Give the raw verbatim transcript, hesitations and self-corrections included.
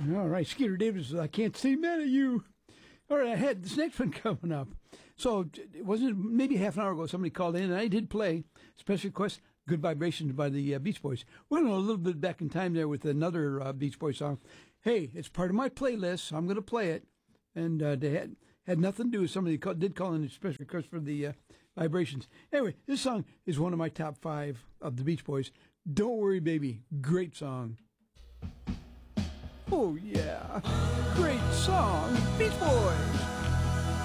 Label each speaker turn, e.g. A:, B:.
A: All right, Skeeter Davis, I can't stay mad at you. All right, I had this next one coming up. So it wasn't maybe half an hour ago somebody called in, and I did play special request, Good Vibrations by the uh, Beach Boys. We're going a little bit back in time there with another uh, Beach Boys song. Hey, it's part of my playlist, so I'm going to play it. And uh, they had, had nothing to do with somebody called, did call in a special request for the uh, Vibrations. Anyway, this song is one of my top five of the Beach Boys. Don't Worry, Baby. Great song. Oh, yeah. Great song. Beach Boys.